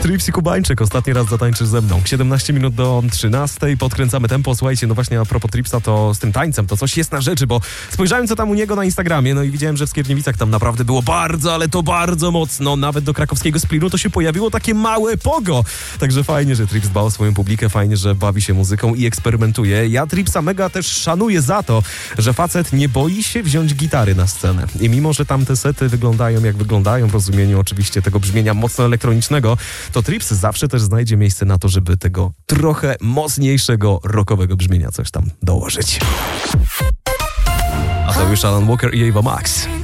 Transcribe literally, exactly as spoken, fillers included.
Trips i Kubańczyk, ostatni raz zatańczysz ze mną. siedemnaście minut do trzynastej, podkręcamy tempo. Słuchajcie, no właśnie a propos Tripsa, to z tym tańcem to coś jest na rzeczy, bo spojrzałem co tam u niego na Instagramie, no i widziałem, że w Skierniewicach tam naprawdę było bardzo, ale to bardzo mocno. Nawet do krakowskiego Splinu to się pojawiło takie małe pogo. Także fajnie, że Trips dba o swoją publikę, fajnie, że bawi się muzyką i eksperymentuje. Ja Tripsa mega też szanuję za to, że facet nie boi się wziąć gitary na scenę. I mimo, że tam te sety wyglądają jak wyglądają, w rozumieniu oczywiście tego brzmienia mocno elektronicznego, to Trips zawsze też znajdzie miejsce na to, żeby tego trochę mocniejszego rockowego brzmienia coś tam dołożyć. A to już Alan Walker i Ava Max.